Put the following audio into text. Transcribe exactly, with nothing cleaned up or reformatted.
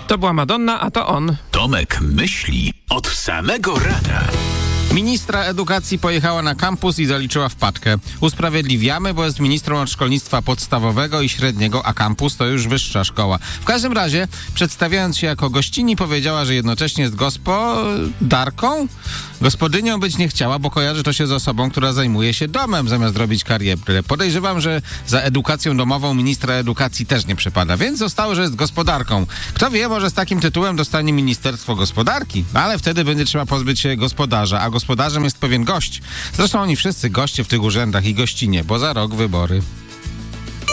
To była Madonna, a to on. Tomek myśli od samego rana. Ministra edukacji pojechała na kampus i zaliczyła wpadkę. Usprawiedliwiamy, bo jest ministrą od szkolnictwa podstawowego i średniego, a kampus to już wyższa szkoła. W każdym razie, przedstawiając się jako gościni, powiedziała, że jednocześnie jest gospodarką. Gospodynią być nie chciała, bo kojarzy to się z osobą, która zajmuje się domem zamiast robić karierę. Podejrzewam, że za edukacją domową ministra edukacji też nie przypada, więc zostało, że jest gospodarką. Kto wie, może z takim tytułem dostanie Ministerstwo Gospodarki, ale wtedy będzie trzeba pozbyć się gospodarza, a gospodarzem jest pewien gość. Zresztą oni wszyscy goście w tych urzędach i gościnie, bo za rok wybory.